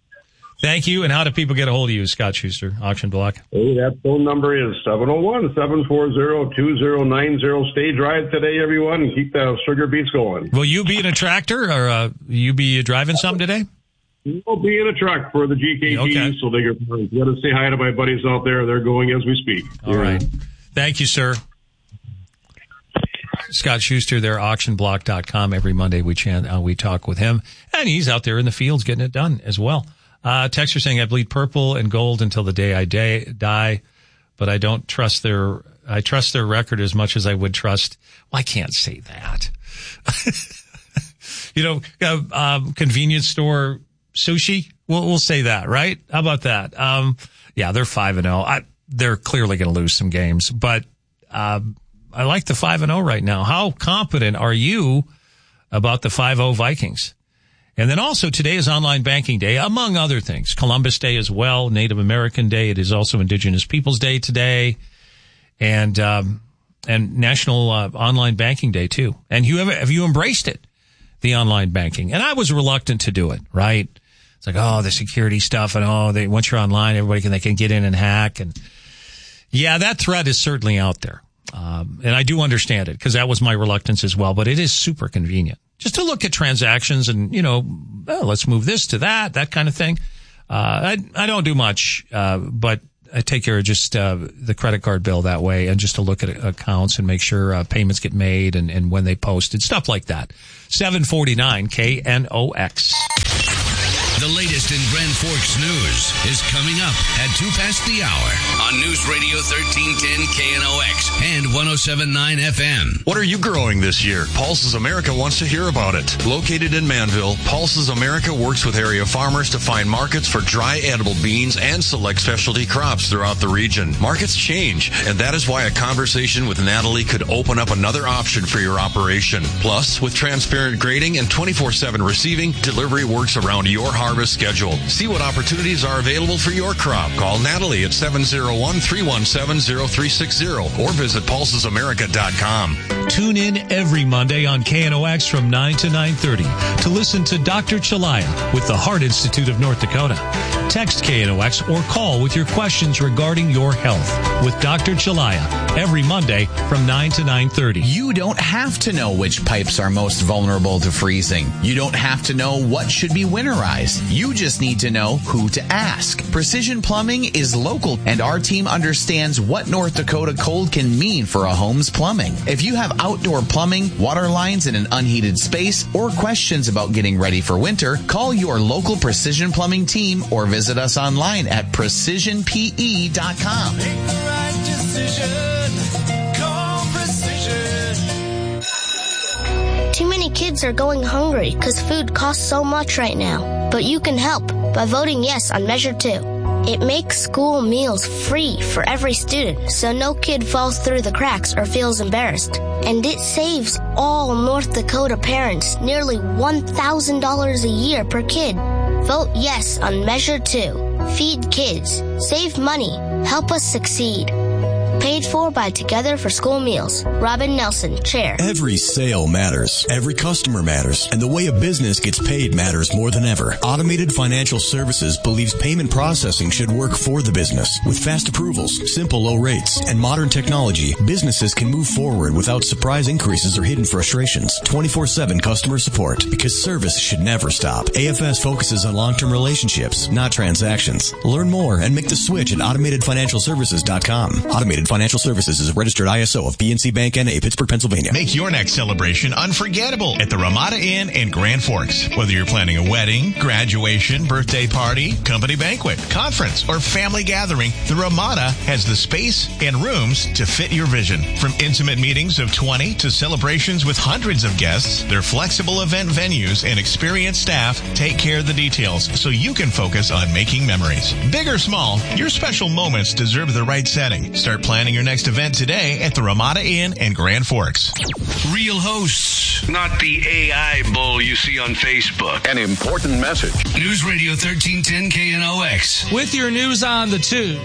Thank you. And how do people get a hold of you, Scott Schuster, Auction Block? Hey, that phone number is seven oh one, seven four zero, two zero nine zero. Stay dry today, everyone, and keep the sugar beets going. Will you be in a tractor, or uh, you be driving something today? We'll be in a truck for the G K T okay. Diesel Digger. You got to say hi to my buddies out there. They're going as we speak. All yeah. right. Thank you, sir. Scott Schuster there, auction block dot com. Every Monday we chant, uh, we talk with him, and he's out there in the fields getting it done as well. Uh, texter saying, I bleed purple and gold until the day I day, die, but I don't trust their, I trust their record as much as I would trust. Well, I can't say that. you know, uh, um, convenience store sushi. We'll, we'll say that, right? How about that? Um, yeah, they're five and oh. They're clearly going to lose some games, but, um, I like the five and oh right now. How confident are you about the five oh Vikings? And then also today is Online Banking Day, among other things. Columbus Day as well, Native American Day. It is also Indigenous Peoples Day today, and um, and National uh, Online Banking Day too. And you have have you embraced it, the online banking? And I was reluctant to do it, right? It's like, oh, the security stuff, and oh, they once you're online, everybody can they can get in and hack, and yeah, that threat is certainly out there, um, and I do understand it because that was my reluctance as well. But it is super convenient just to look at transactions and you know, well, let's move this to that, that kind of thing. Uh, I I don't do much, uh, but I take care of just uh, the credit card bill that way, and just to look at accounts and make sure uh, payments get made and, and when they posted, stuff like that. seven forty-nine K N O X. The latest in Grand Forks news is coming up at two past the hour on News Radio thirteen ten K N O X and one oh seven point nine F M. What are you growing this year? Pulses America wants to hear about it. Located in Manville, Pulses America works with area farmers to find markets for dry edible beans and select specialty crops throughout the region. Markets change, and that is why a conversation with Natalie could open up another option for your operation. Plus, with transparent grading and twenty-four seven receiving, delivery works around your harvest schedule. See what opportunities are available for your crop. Call Natalie at seven oh one, three one seven, oh three six oh or visit pulses america dot com. Tune in every Monday on K N O X from nine to nine thirty to listen to Doctor Chalaya with the Heart Institute of North Dakota. Text K N O X or call with your questions regarding your health with Doctor Chalaya every Monday from nine to nine thirty. You don't have to know which pipes are most vulnerable to freezing. You don't have to know what should be winterized. You just need to know who to ask. Precision Plumbing is local, and our team understands what North Dakota cold can mean for a home's plumbing. If you have outdoor plumbing, water lines in an unheated space, or questions about getting ready for winter, call your local Precision Plumbing team or visit us online at precision p e dot com. Make the right decision. Call Precision. Too many kids are going hungry because food costs so much right now. But you can help by voting yes on Measure two. It makes school meals free for every student, so no kid falls through the cracks or feels embarrassed. And it saves all North Dakota parents nearly one thousand dollars a year per kid. Vote yes on Measure two. Feed kids. Save money. Help us succeed. Paid for by Together for School Meals. Robin Nelson, Chair. Every sale matters. Every customer matters. And the way a business gets paid matters more than ever. Automated Financial Services believes payment processing should work for the business. With fast approvals, simple low rates, and modern technology, businesses can move forward without surprise increases or hidden frustrations. twenty-four seven customer support. Because service should never stop. A F S focuses on long-term relationships, not transactions. Learn more and make the switch at automated financial services dot com. Automated Financial Services is a registered I S O of P N C Bank N A, Pittsburgh, Pennsylvania. Make your next celebration unforgettable at the Ramada Inn in Grand Forks. Whether you're planning a wedding, graduation, birthday party, company banquet, conference, or family gathering, the Ramada has the space and rooms to fit your vision. From intimate meetings of twenty to celebrations with hundreds of guests, their flexible event venues and experienced staff take care of the details so you can focus on making memories. Big or small, your special moments deserve the right setting. Start planning Planning your next event today at the Ramada Inn in Grand Forks. Real hosts, not the A I bull you see on Facebook. An important message. News Radio thirteen ten K N O X. With your news on the two.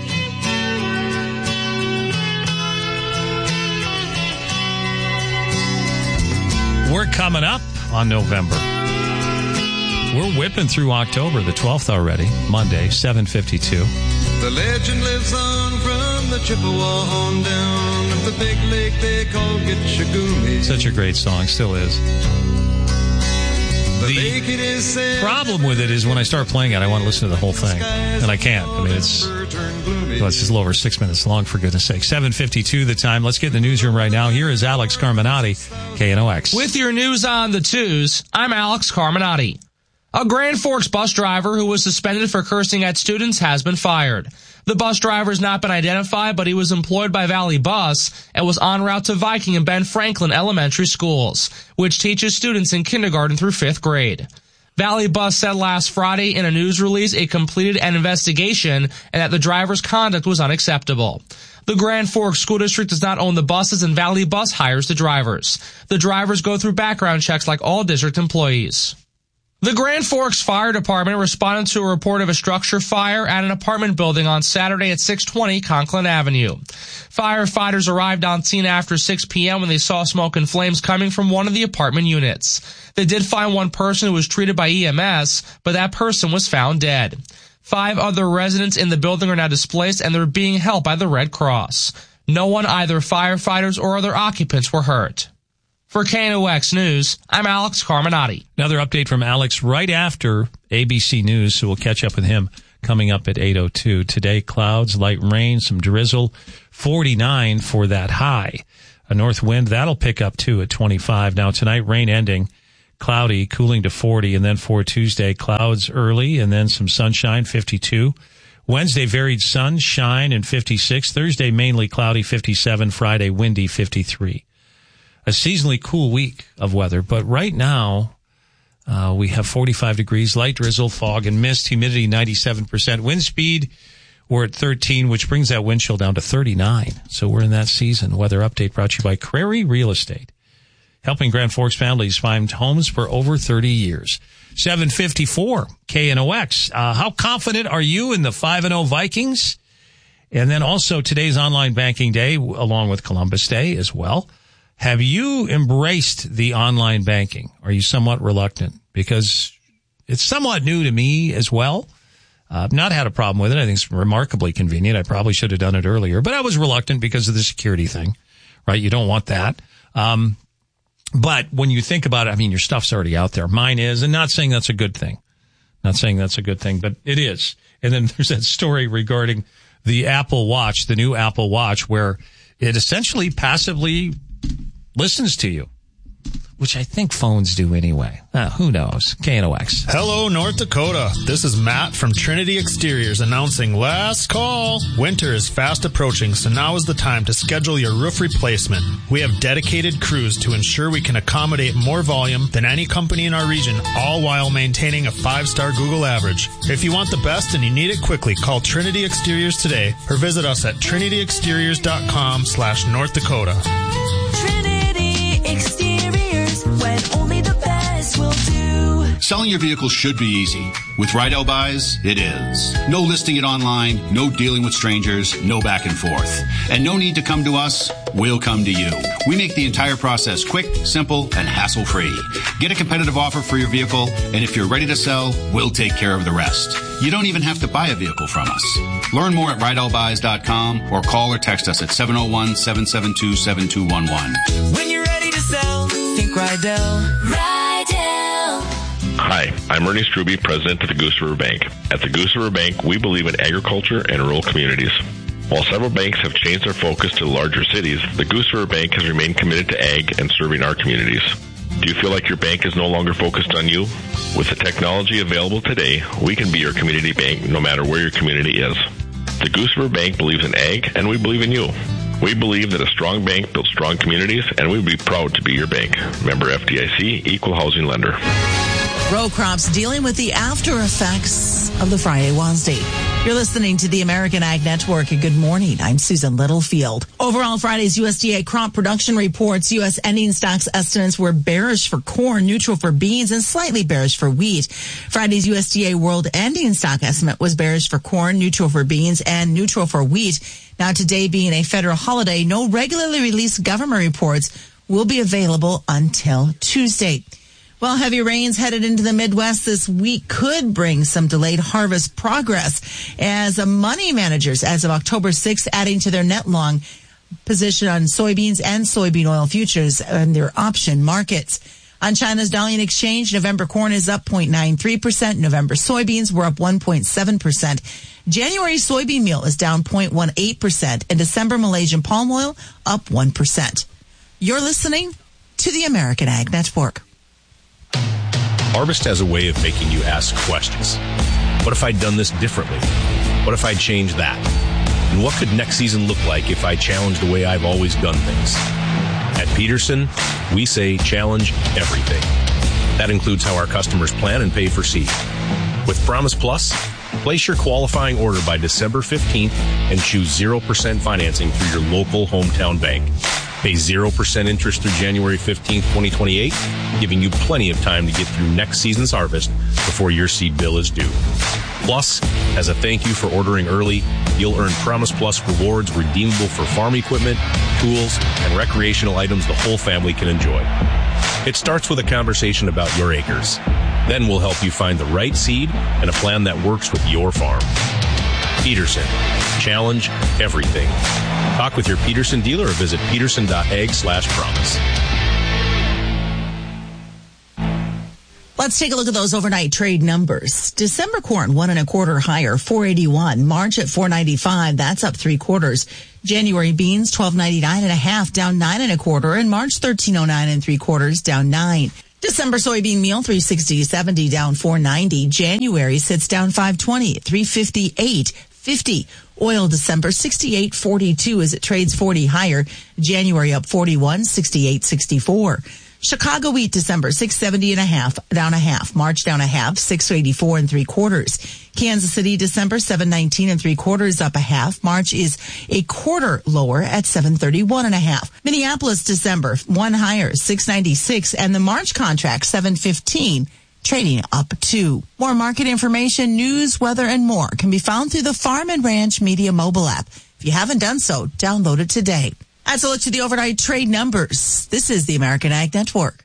We're coming up on November. We're whipping through October, the twelfth already, Monday, seven fifty-two. The legend lives on from the Chippewa on down of the big lake they call Gitchagumi. Such a great song, still is. The, the lake it is said problem with it is when I start playing it, I want to listen to the whole thing, and I can't. I mean, it's, well, it's just a little over six minutes long, for goodness sake. seven fifty-two the time. Let's get in the newsroom right now. Here is Alex Carminati, K N O X. With your news on the twos, I'm Alex Carminati. A Grand Forks bus driver who was suspended for cursing at students has been fired. The bus driver has not been identified, but he was employed by Valley Bus and was en route to Viking and Ben Franklin elementary schools, which teaches students in kindergarten through fifth grade. Valley Bus said last Friday in a news release it completed an investigation and that the driver's conduct was unacceptable. The Grand Forks School District does not own the buses, and Valley Bus hires the drivers. The drivers go through background checks like all district employees. The Grand Forks Fire Department responded to a report of a structure fire at an apartment building on Saturday at six twenty Conklin Avenue. Firefighters arrived on scene after six p.m. when they saw smoke and flames coming from one of the apartment units. They did find one person who was treated by E M S, but that person was found dead. Five other residents in the building are now displaced and they're being helped by the Red Cross. No one, either firefighters or other occupants, were hurt. For K N O X News, I'm Alex Carminati. Another update from Alex right after A B C News, so we'll catch up with him coming up at eight oh two. Today, clouds, light rain, some drizzle, forty-nine for that high. A north wind, that'll pick up too at twenty-five. Now tonight, rain ending, cloudy, cooling to forty, and then for Tuesday, clouds early, and then some sunshine, fifty-two. Wednesday, varied sunshine and fifty-six. Thursday, mainly cloudy, fifty-seven. Friday, windy, fifty-three. A seasonally cool week of weather, but right now uh, we have forty-five degrees, light drizzle, fog, and mist, humidity ninety-seven percent. Wind speed, we're at thirteen, which brings that wind chill down to thirty-nine. So we're in that season. Weather update brought to you by Crary Real Estate, helping Grand Forks families find homes for over thirty years. seven fifty-four K N O X. Uh, how confident are you in the five and oh Vikings? And then also today's online banking day, along with Columbus Day as well. Have you embraced the online banking? Are you somewhat reluctant? Because it's somewhat new to me as well. Uh, I've not had a problem with it. I think it's remarkably convenient. I probably should have done it earlier, but I was reluctant because of the security thing, right? You don't want that. Um, but when you think about it, I mean, your stuff's already out there. Mine is, and not saying that's a good thing. Not saying that's a good thing, but it is. And then there's that story regarding the Apple Watch, the new Apple Watch, where it essentially passively listens to you, which I think phones do anyway. Uh, who knows? K N O X. Hello, North Dakota. This is Matt from Trinity Exteriors announcing last call. Winter is fast approaching, so now is the time to schedule your roof replacement. We have dedicated crews to ensure we can accommodate more volume than any company in our region, all while maintaining a five-star Google average. If you want the best and you need it quickly, call Trinity Exteriors today or visit us at trinity exteriors dot com slash North Dakota. Exteriors, when only the best will do. Selling your vehicle should be easy. With Rydell Buys, it is. No listing it online, no dealing with strangers, no back and forth. And no need to come to us, we'll come to you. We make the entire process quick, simple, and hassle-free. Get a competitive offer for your vehicle, and if you're ready to sell, we'll take care of the rest. You don't even have to buy a vehicle from us. Learn more at rydell buys dot com or call or text us at seven oh one, seven seven two, seven two one one. When you're ready to sell, think Rydell. Rydell. Hi, I'm Ernie Struby, president of the Goose River Bank. At the Goose River Bank, we believe in agriculture and rural communities. While several banks have changed their focus to larger cities, the Goose River Bank has remained committed to ag and serving our communities. Do you feel like your bank is no longer focused on you? With the technology available today, we can be your community bank no matter where your community is. The Goose River Bank believes in ag, and we believe in you. We believe that a strong bank builds strong communities, and we would be proud to be your bank. Member F D I C, Equal Housing Lender. Row crops dealing with the after effects of the Friday Wednesday. You're listening to the American Ag Network. Good morning. I'm Susan Littlefield. Overall, Friday's U S D A crop production reports, U S ending stocks estimates were bearish for corn, neutral for beans, and slightly bearish for wheat. Friday's U S D A world ending stock estimate was bearish for corn, neutral for beans, and neutral for wheat. Now, today being a federal holiday, no regularly released government reports will be available until Tuesday. Well, heavy rains headed into the Midwest this week could bring some delayed harvest progress as money managers, as of October sixth, adding to their net long position on soybeans and soybean oil futures and their option markets. On China's Dalian Exchange, November corn is up zero point nine three percent. November soybeans were up one point seven percent. January soybean meal is down zero point one eight percent. And December Malaysian palm oil up one percent. You're listening to the American Ag Network. Harvest has a way of making you ask questions. What if I'd done this differently? What if I'd changed that? And what could next season look like if I challenged the way I've always done things? At Peterson, we say challenge everything. That includes how our customers plan and pay for seed. With Promise Plus, place your qualifying order by December fifteenth and choose zero percent financing through your local hometown bank. Pay zero percent interest through January fifteenth, twenty twenty-eight, giving you plenty of time to get through next season's harvest before your seed bill is due. Plus, as a thank you for ordering early, you'll earn Promise Plus rewards redeemable for farm equipment, tools, and recreational items the whole family can enjoy. It starts with a conversation about your acres. Then we'll help you find the right seed and a plan that works with your farm. Peterson. Challenge everything. Talk with your Peterson dealer or visit peterson.ag slash promise. Let's take a look at those overnight trade numbers. December corn, one and a quarter higher, four eighty-one. March at four ninety-five, that's up three quarters. January beans, twelve ninety-nine and a half, down nine and a quarter. And March, thirteen oh nine and three quarters, down nine. December soybean meal, three sixty seventy, down four ninety. January sits down five twenty, three fifty-eight fifty. Oil December sixty-eight forty-two as it trades forty higher. January up forty-one, sixty-eight sixty-four. Chicago wheat December six seventy and a half, down a half. March down a half, six eighty-four and three quarters. Kansas City December seven nineteen and three quarters, up a half. March is a quarter lower at seven thirty-one and a half. Minneapolis December one higher, six ninety-six, and the March contract seven fifteen. Trading up two. More market information, news, weather, and more can be found through the Farm and Ranch Media mobile app. If you haven't done so, download it today. That's a look to the overnight trade numbers. This is the American Ag Network.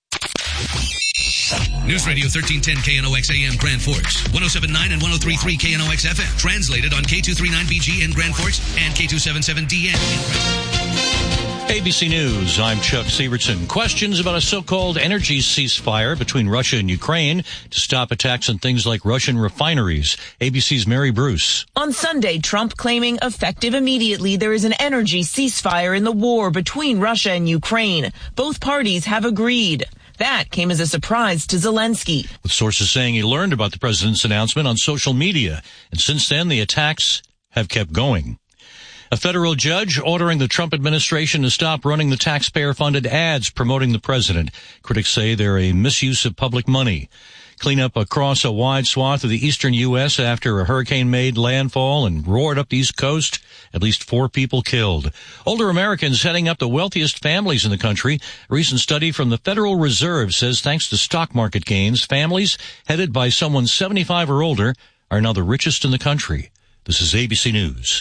News Radio thirteen ten K N O X A M Grand Forks, one oh seven point nine and one oh three point three K N O X F M. Translated on K two thirty-nine B G in Grand Forks and K two seventy-seven D N in Grand Forks. A B C News, I'm Chuck Severson. Questions about a so-called energy ceasefire between Russia and Ukraine to stop attacks on things like Russian refineries. A B C's Mary Bruce. On Sunday, Trump claiming effective immediately there is an energy ceasefire in the war between Russia and Ukraine. Both parties have agreed. That came as a surprise to Zelensky. With sources saying he learned about the president's announcement on social media, and since then the attacks have kept going. A federal judge ordering the Trump administration to stop running the taxpayer-funded ads promoting the president. Critics say they're a misuse of public money. Cleanup across a wide swath of the eastern U S after a hurricane made landfall and roared up the East Coast. At least four people killed. Older Americans heading up the wealthiest families in the country. A recent study from the Federal Reserve says thanks to stock market gains, families headed by someone seventy-five or older are now the richest in the country. This is A B C News.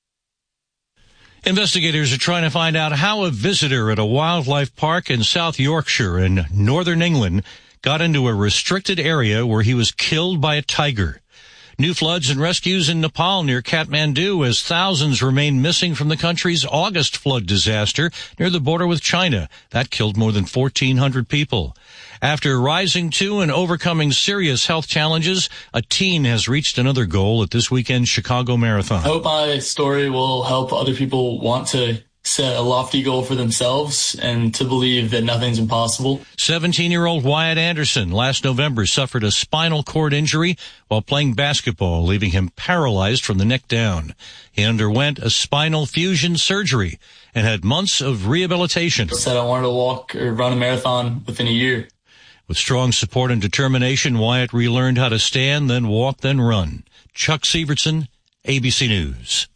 Investigators are trying to find out how a visitor at a wildlife park in South Yorkshire in northern England got into a restricted area where he was killed by a tiger. New floods and rescues in Nepal near Kathmandu as thousands remain missing from the country's August flood disaster near the border with China. That killed more than fourteen hundred people. After rising to and overcoming serious health challenges, a teen has reached another goal at this weekend's Chicago Marathon. I hope my story will help other people want to set a lofty goal for themselves and to believe that nothing's impossible. seventeen-year-old Wyatt Anderson last November suffered a spinal cord injury while playing basketball, leaving him paralyzed from the neck down. He underwent a spinal fusion surgery and had months of rehabilitation. I said I wanted to walk or run a marathon within a year. With strong support and determination, Wyatt relearned how to stand, then walk, then run. Chuck Severson, A B C News.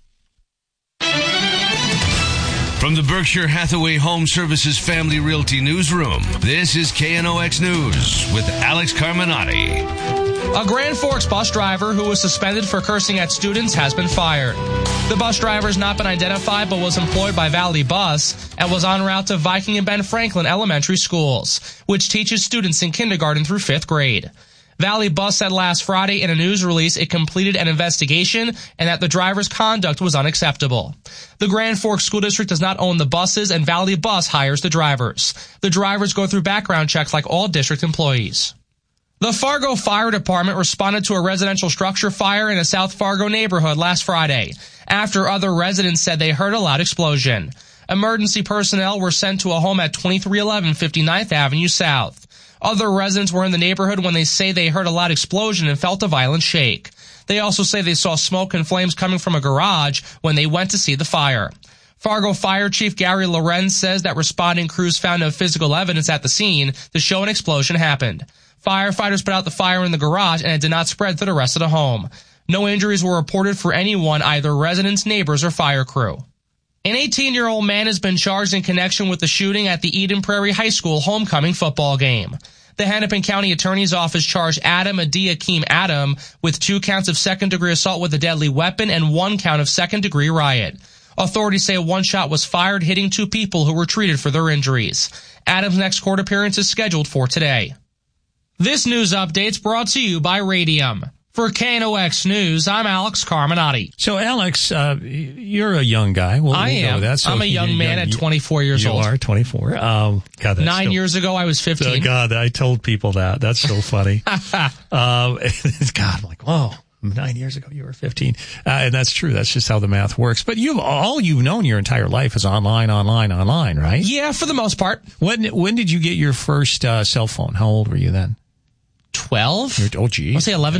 From the Berkshire Hathaway Home Services Family Realty Newsroom, this is K N O X News with Alex Carminati. A Grand Forks bus driver who was suspended for cursing at students has been fired. The bus driver has not been identified but was employed by Valley Bus and was en route to Viking and Ben Franklin Elementary Schools, which teaches students in kindergarten through fifth grade. Valley Bus said last Friday in a news release it completed an investigation and that the driver's conduct was unacceptable. The Grand Forks School District does not own the buses and Valley Bus hires the drivers. The drivers go through background checks like all district employees. The Fargo Fire Department responded to a residential structure fire in a South Fargo neighborhood last Friday after other residents said they heard a loud explosion. Emergency personnel were sent to a home at twenty-three eleven fifty-ninth Avenue South. Other residents were in the neighborhood when they say they heard a loud explosion and felt a violent shake. They also say they saw smoke and flames coming from a garage when they went to see the fire. Fargo Fire Chief Gary Lorenz says that responding crews found no physical evidence at the scene to show an explosion happened. Firefighters put out the fire in the garage and it did not spread to the rest of the home. No injuries were reported for anyone, either residents, neighbors, or fire crew. An eighteen-year-old man has been charged in connection with the shooting at the Eden Prairie High School homecoming football game. The Hennepin County Attorney's Office charged Adam Adiakim Adam with two counts of second-degree assault with a deadly weapon and one count of second-degree riot. Authorities say one shot was fired, hitting two people who were treated for their injuries. Adam's next court appearance is scheduled for today. This news update's brought to you by Radium. For K N O X News, I'm Alex Carminati. So, Alex, uh, you're a young guy. We'll, I we'll am. That. So I'm a young you, man you, at twenty-four years you old. You are twenty-four. Um, God, that's Nine still, years ago, I was fifteen. Uh, God, I told people that. That's so funny. um, God, I'm like, whoa. Nine years ago, you were fifteen. Uh, and that's true. That's just how the math works. But you've all you've known your entire life is online, online, online, right? Yeah, for the most part. When when did you get your first uh, cell phone? How old were you then? twelve? Oh, geez. I'll say eleven,